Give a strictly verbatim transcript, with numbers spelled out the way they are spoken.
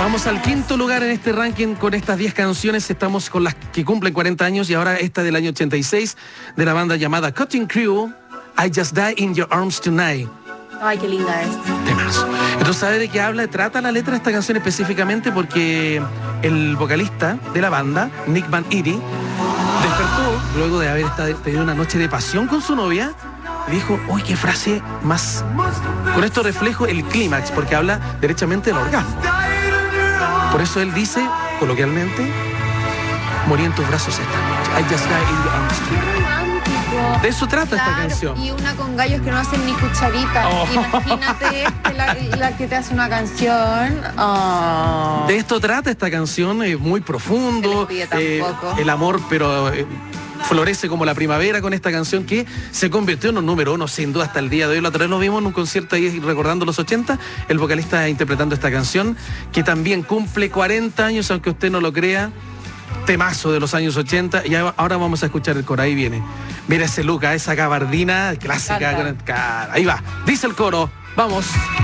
Vamos al quinto lugar en este ranking con estas diez canciones. Estamos con las que cumplen cuarenta años y ahora esta del año ochenta y seis de la banda llamada Cutting Crew, I Just Die in Your Arms Tonight. Ay, qué linda es. Temazo. Entonces, ¿sabe de qué habla? Trata la letra de esta canción específicamente porque el vocalista de la banda, Nick Van Eaty, despertó luego de haber estado, tenido una noche de pasión con su novia y dijo, uy, qué frase más... Con esto reflejo el clímax, porque habla derechamente del orgasmo. Por eso él dice, coloquialmente, morí en tus brazos esta noche. I just died in your arms tonight. De eso trata Claro, esta canción. Y una con gallos que no hacen ni cucharita. Oh. Imagínate este, la, la que te hace una canción. Oh. De esto trata esta canción, es muy profundo. Se les pide eh, tampoco. el amor, pero eh, florece como la primavera con esta canción que se convirtió en un número uno, sin duda, hasta el día de hoy. La otra vez lo vimos en un concierto ahí recordando los ochenta, el vocalista interpretando esta canción, que también cumple cuarenta años, aunque usted no lo crea. Temazo de los años ochenta, y ahora vamos a escuchar el coro, ahí viene. Mira ese look, esa gabardina clásica. Con el, ahí va, dice el coro, vamos.